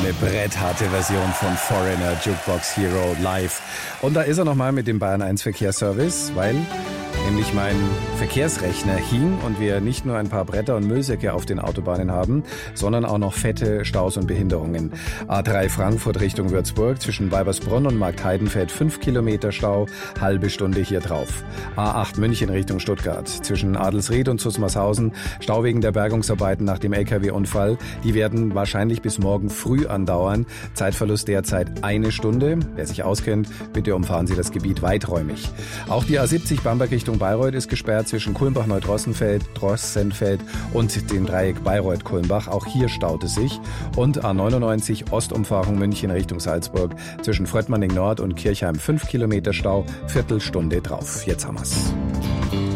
eine brettharte Version von Foreigner, Jukebox Hero live. Und da ist er nochmal mit dem Bayern 1 Verkehrsservice, weil nämlich mein Verkehrsrechner hing und wir nicht nur ein paar Bretter und Müllsäcke auf den Autobahnen haben, sondern auch noch fette Staus und Behinderungen. A3 Frankfurt Richtung Würzburg zwischen Weibersbronn und Marktheidenfeld 5 Kilometer Stau, halbe Stunde hier drauf. A8 München Richtung Stuttgart zwischen Adelsried und Zusmarshausen, Stau wegen der Bergungsarbeiten nach dem LKW-Unfall. Die werden wahrscheinlich bis morgen früh andauern. Zeitverlust derzeit 1 Stunde. Wer sich auskennt, bitte umfahren Sie das Gebiet weiträumig. Auch die A70 Bamberg Richtung Bayreuth ist gesperrt zwischen Kulmbach-Neudrossenfeld, Drossenfeld und dem Dreieck Bayreuth-Kulmbach. Auch hier staut es sich. Und A99 Ostumfahrung München Richtung Salzburg zwischen Fröttmanning Nord und Kirchheim 5 Kilometer Stau, Viertelstunde drauf. Jetzt haben wir's.